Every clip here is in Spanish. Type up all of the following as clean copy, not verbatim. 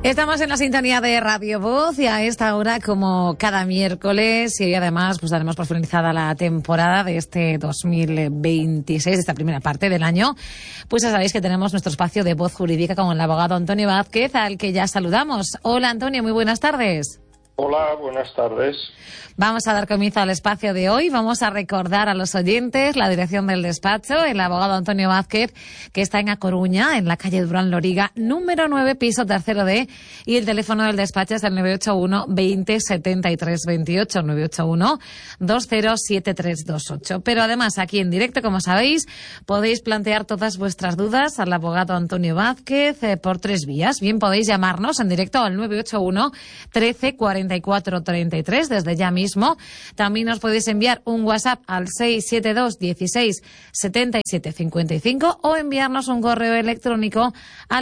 Estamos en la sintonía de Radio Voz y a esta hora, como cada miércoles, y además pues daremos por finalizada la temporada de este 2026, de esta primera parte del año, pues ya sabéis que tenemos nuestro espacio de Voz Jurídica con el abogado Antonio Vázquez, al que ya saludamos. Hola Antonio, muy buenas tardes. Hola, buenas tardes. Vamos a dar comienzo al espacio de hoy. Vamos a recordar a los oyentes la dirección del despacho, el abogado Antonio Vázquez, que está en A Coruña, en la calle Durán Loriga, número 9, piso tercero D, y el teléfono del despacho es el 981 20 73 28, 981 207328. Pero además, aquí en directo, como sabéis, podéis plantear todas vuestras dudas al abogado Antonio Vázquez por 3 vías. Bien, podéis llamarnos en directo al 981 13 44 33 desde ya mismo. También nos podéis enviar un WhatsApp al 672 16 77 55 o enviarnos un correo electrónico a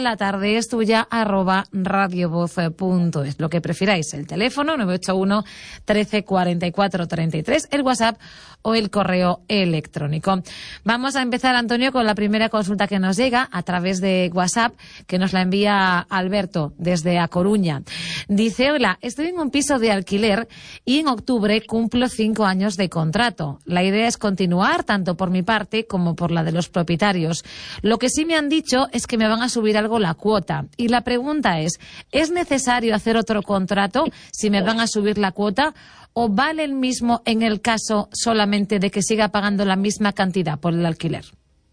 latardeestuya@radiovoz.es. Lo que prefiráis, el teléfono 981 13 44 33, el WhatsApp o el correo electrónico. Vamos a empezar, Antonio, con la primera consulta que nos llega a través de WhatsApp, que nos la envía Alberto desde A Coruña. Dice: hola, estoy en un piso de alquiler y en octubre cumplo 5 años de contrato. La idea es continuar tanto por mi parte como por la de los propietarios. Lo que sí me han dicho es que me van a subir algo la cuota. Y la pregunta ¿es necesario hacer otro contrato si me van a subir la cuota o vale el mismo en el caso solamente de que siga pagando la misma cantidad por el alquiler?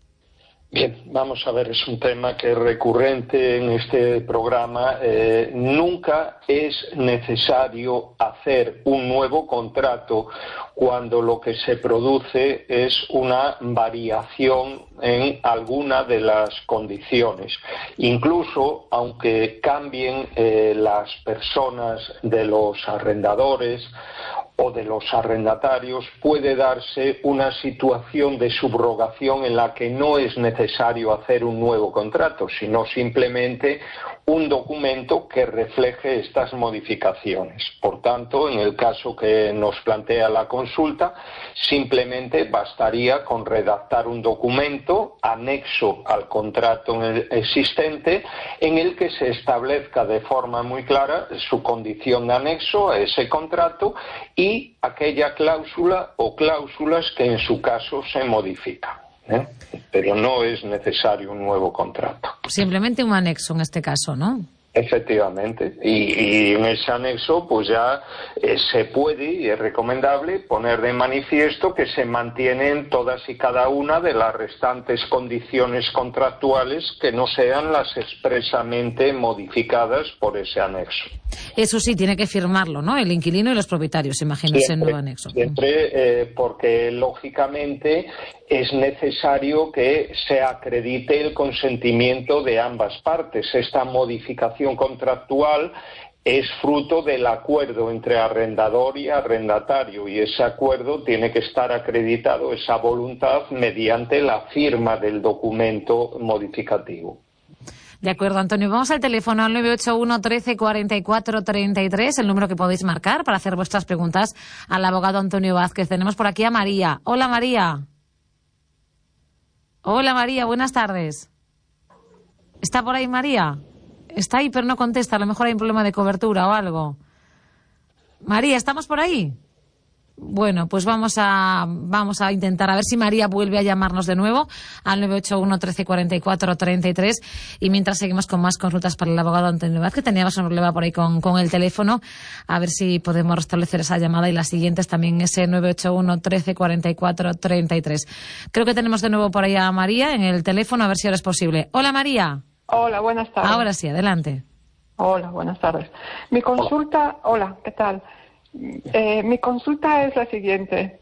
Bien, vamos a ver, es un tema que es recurrente en este programa. Nunca es necesario hacer un nuevo contrato cuando lo que se produce es una variación en alguna de las condiciones. Incluso, aunque cambien las personas de los arrendadores o de los arrendatarios, puede darse una situación de subrogación en la que no es necesario hacer un nuevo contrato, sino simplemente un documento que refleje estas modificaciones. Por tanto, en el caso que nos plantea la consulta, simplemente bastaría con redactar un documento anexo al contrato existente en el que se establezca de forma muy clara su condición de anexo a ese contrato y aquella cláusula o cláusulas que en su caso se modifican. Pero no es necesario un nuevo contrato. Simplemente un anexo en este caso, ¿no? Efectivamente, y en ese anexo pues ya se puede y es recomendable poner de manifiesto que se mantienen todas y cada una de las restantes condiciones contractuales que no sean las expresamente modificadas por ese anexo. Eso sí, tiene que firmarlo, ¿no? El inquilino y los propietarios, imagínense, el nuevo anexo. Siempre, porque lógicamente es necesario que se acredite el consentimiento de ambas partes. Esta modificación contractual es fruto del acuerdo entre arrendador y arrendatario y ese acuerdo tiene que estar acreditado, esa voluntad, mediante la firma del documento modificativo. De acuerdo, Antonio. Vamos al teléfono al 981 13 44 33, el número que podéis marcar para hacer vuestras preguntas al abogado Antonio Vázquez. Tenemos por aquí a María. Hola, María. Hola, María, buenas tardes. ¿Está por ahí María? Está ahí, pero no contesta. A lo mejor hay un problema de cobertura o algo. María, ¿estamos por ahí? Bueno, pues vamos a intentar a ver si María vuelve a llamarnos de nuevo al 981 13 44 33 y mientras seguimos con más consultas para el abogado Antonio Vázquez. Teníamos un problema por ahí con el teléfono, a ver si podemos restablecer esa llamada y las siguientes también ese 981 13 44 33. Creo que tenemos de nuevo por ahí a María en el teléfono, a ver si ahora es posible. Hola, María. Hola, buenas tardes. Ahora sí, adelante. Hola, buenas tardes. Mi consulta, hola, ¿qué tal? Mi consulta es la siguiente.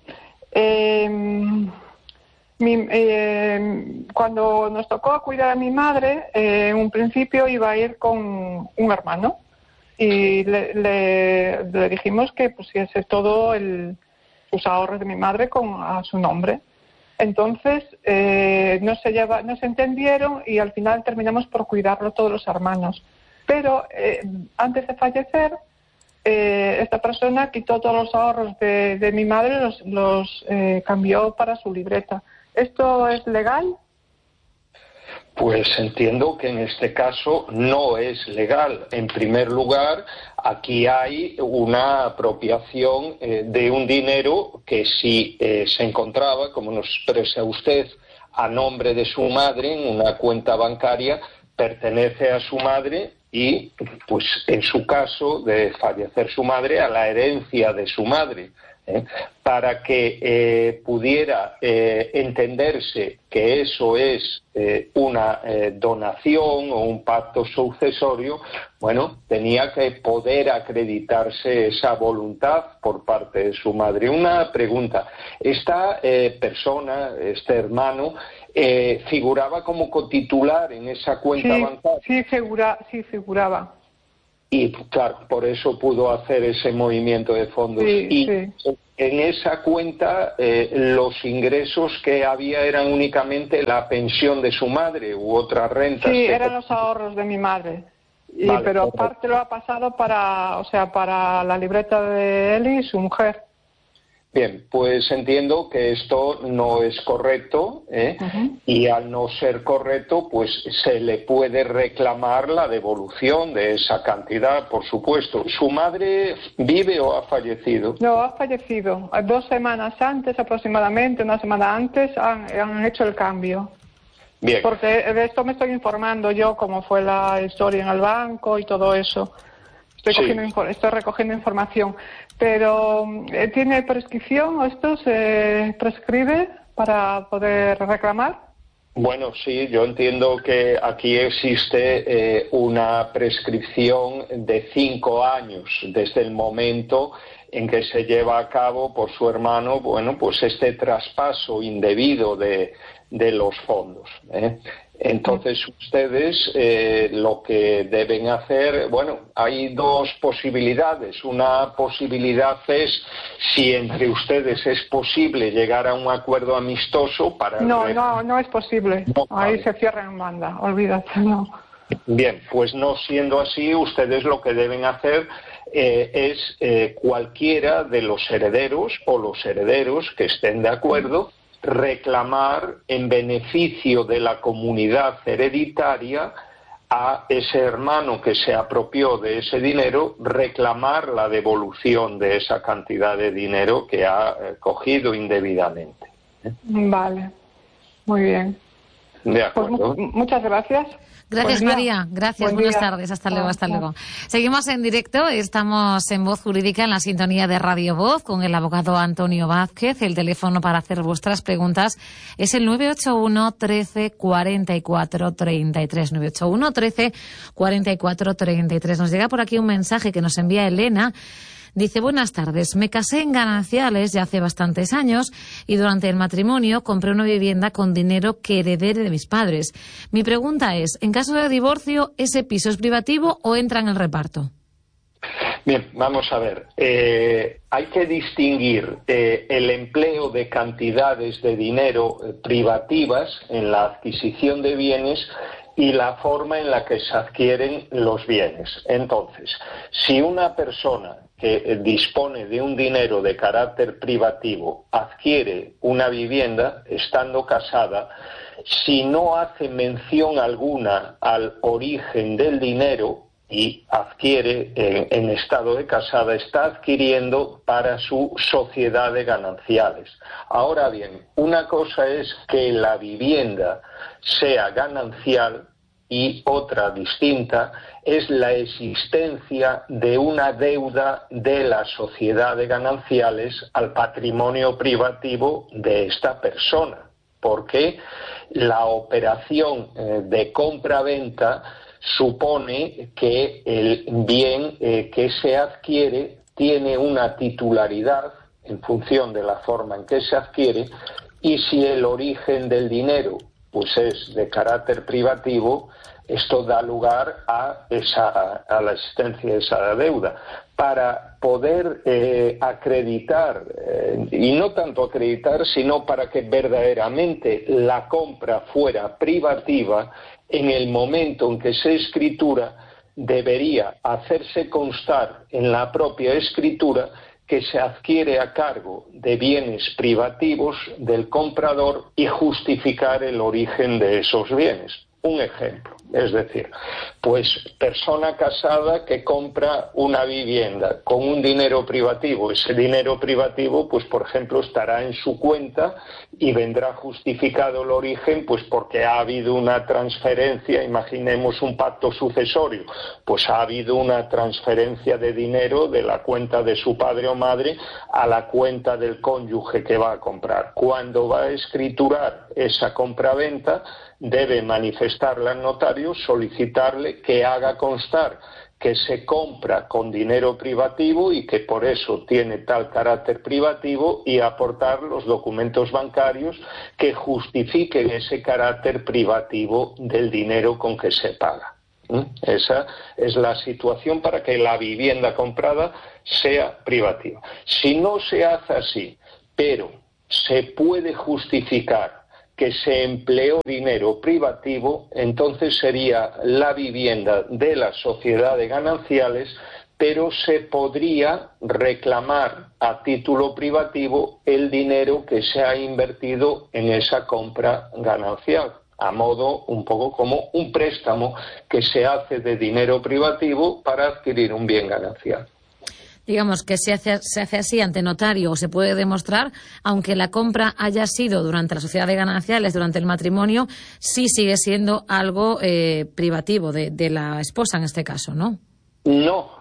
Cuando nos tocó cuidar a mi madre, en un principio iba a ir con un hermano y le dijimos que pusiese todo sus ahorros de mi madre a su nombre. Entonces no se entendieron y al final terminamos por cuidarlo todos los hermanos. Pero antes de fallecer, esta persona quitó todos los ahorros de mi madre, los cambió para su libreta. ¿Esto es legal? Pues entiendo que en este caso no es legal. En primer lugar, aquí hay una apropiación de un dinero que si se encontraba, como nos expresa usted, a nombre de su madre en una cuenta bancaria, pertenece a su madre y, pues en su caso de fallecer su madre, a la herencia de su madre. Para que pudiera entenderse que eso es una donación o un pacto sucesorio, bueno, tenía que poder acreditarse esa voluntad por parte de su madre. Una pregunta, ¿esta persona, este hermano, figuraba como cotitular en esa cuenta bancaria? Sí, figuraba. Y claro, por eso pudo hacer ese movimiento de fondos. En esa cuenta los ingresos que había eran únicamente la pensión de su madre u otras rentas. Sí, eran los ahorros de mi madre. Vale, pero aparte lo ha pasado para la libreta de él y su mujer. Bien, pues entiendo que esto no es correcto, y al no ser correcto, pues se le puede reclamar la devolución de esa cantidad, por supuesto. ¿Su madre vive o ha fallecido? No, ha fallecido. 2 semanas antes, aproximadamente, una semana antes, han hecho el cambio. Bien. Porque de esto me estoy informando yo, cómo fue la historia en el banco y todo eso. Estoy recogiendo información. Pero, ¿tiene prescripción o esto se prescribe para poder reclamar? Bueno, sí, yo entiendo que aquí existe una prescripción de 5 años desde el momento en que se lleva a cabo por su hermano, bueno, pues este traspaso indebido de los fondos. Entonces ustedes lo que deben hacer, bueno, hay 2 posibilidades. Una posibilidad es si entre ustedes es posible llegar a un acuerdo amistoso para... No es posible. No, ahí se cierra en banda, olvídate, no. Bien, pues no siendo así, ustedes lo que deben hacer es cualquiera de los herederos o los herederos que estén de acuerdo, reclamar en beneficio de la comunidad hereditaria a ese hermano que se apropió de ese dinero, reclamar la devolución de esa cantidad de dinero que ha cogido indebidamente. Vale, muy bien. De acuerdo. Pues muchas gracias. Gracias, María. Gracias. Buenas tardes. Hasta luego. Hasta luego. Seguimos en directo. Estamos en Voz Jurídica, en la sintonía de Radio Voz, con el abogado Antonio Vázquez. El teléfono para hacer vuestras preguntas es el 981 13 44 33. 981 13 44 33. Nos llega por aquí un mensaje que nos envía Elena. Dice: buenas tardes, me casé en gananciales ya hace bastantes años y durante el matrimonio compré una vivienda con dinero que heredé de mis padres. Mi pregunta es, en caso de divorcio, ¿ese piso es privativo o entra en el reparto? Bien, vamos a ver. Hay que distinguir el empleo de cantidades de dinero privativas en la adquisición de bienes y la forma en la que se adquieren los bienes. Entonces, si una persona que dispone de un dinero de carácter privativo adquiere una vivienda estando casada, si no hace mención alguna al origen del dinero y adquiere en estado de casada, está adquiriendo para su sociedad de gananciales. Ahora bien, una cosa es que la vivienda sea ganancial y otra distinta es la existencia de una deuda de la sociedad de gananciales al patrimonio privativo de esta persona, porque la operación de compra-venta supone que el bien que se adquiere tiene una titularidad en función de la forma en que se adquiere, y si el origen del dinero pues es de carácter privativo, esto da lugar a la existencia de esa deuda. Para poder acreditar, y no tanto acreditar, sino para que verdaderamente la compra fuera privativa, en el momento en que se escritura, debería hacerse constar en la propia escritura que se adquiere a cargo de bienes privativos del comprador y justificar el origen de esos bienes. Un ejemplo, es decir, pues persona casada que compra una vivienda con un dinero privativo. Ese dinero privativo, pues por ejemplo, estará en su cuenta y vendrá justificado el origen, pues porque ha habido una transferencia, imaginemos un pacto sucesorio, pues ha habido una transferencia de dinero de la cuenta de su padre o madre a la cuenta del cónyuge que va a comprar. Cuando va a escriturar esa compraventa, debe manifestarle al notario, solicitarle que haga constar que se compra con dinero privativo y que por eso tiene tal carácter privativo, y aportar los documentos bancarios que justifiquen ese carácter privativo del dinero con que se paga. Esa es la situación para que la vivienda comprada sea privativa. Si no se hace así, pero se puede justificar que se empleó dinero privativo, entonces sería la vivienda de la sociedad de gananciales, pero se podría reclamar a título privativo el dinero que se ha invertido en esa compra ganancial, a modo un poco como un préstamo que se hace de dinero privativo para adquirir un bien ganancial. Digamos que se hace así ante notario o se puede demostrar, aunque la compra haya sido durante la sociedad de gananciales, durante el matrimonio, sí sigue siendo algo privativo de la esposa en este caso, ¿no? No,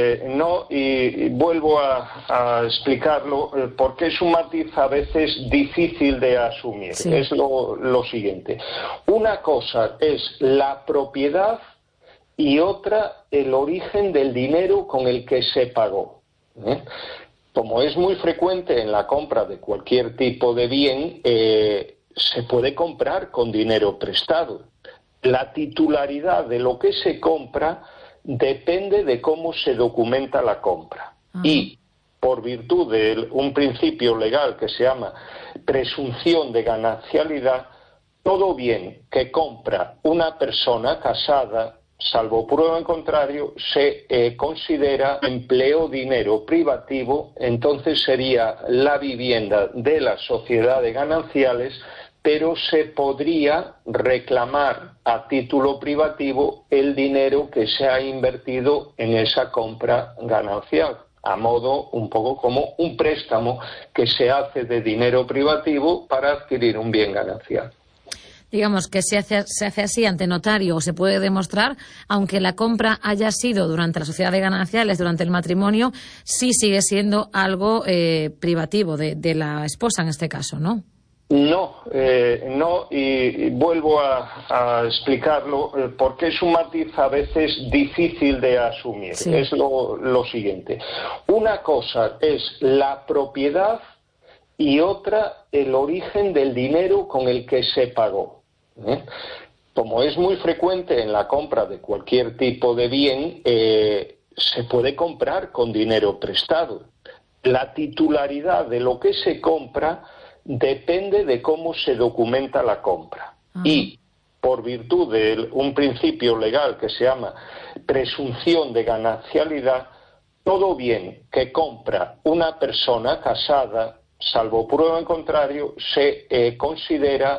y vuelvo a explicarlo porque es un matiz a veces difícil de asumir. Sí. Es lo siguiente. Una cosa es la propiedad y otra el origen del dinero con el que se pagó. Como es muy frecuente en la compra de cualquier tipo de bien, se puede comprar con dinero prestado. La titularidad de lo que se compra depende de cómo se documenta la compra. Y por virtud de un principio legal que se llama presunción de ganancialidad, todo bien que compra una persona casada, salvo prueba en contrario, se considera empleo dinero privativo, entonces sería la vivienda de la sociedad de gananciales, pero se podría reclamar a título privativo el dinero que se ha invertido en esa compra ganancial, a modo un poco como un préstamo que se hace de dinero privativo para adquirir un bien ganancial. Digamos que se hace así ante notario o se puede demostrar, aunque la compra haya sido durante la sociedad de gananciales, durante el matrimonio, sí sigue siendo algo privativo de la esposa en este caso, ¿no? No, y vuelvo a explicarlo porque es un matiz a veces difícil de asumir. Sí. Es lo siguiente. Una cosa es la propiedad y otra el origen del dinero con el que se pagó. Como es muy frecuente en la compra de cualquier tipo de bien, se puede comprar con dinero prestado. La titularidad de lo que se compra depende de cómo se documenta la compra. Y por virtud de un principio legal que se llama presunción de ganancialidad, todo bien que compra una persona casada, salvo prueba en contrario, se considera